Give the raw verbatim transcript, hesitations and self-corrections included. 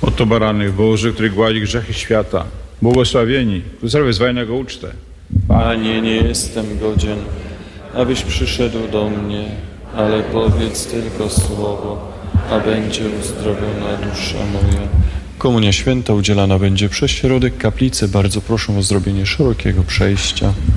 Oto baranek Boży, który gładzi grzechy świata. Błogosławieni, którzy wezwali na Jego ucztę. Panie, nie jestem godzien, abyś przyszedł do mnie, ale powiedz tylko słowo, a będzie uzdrowiona dusza moja. Komunia święta udzielana będzie przez środek kaplicy. Bardzo proszę o zrobienie szerokiego przejścia.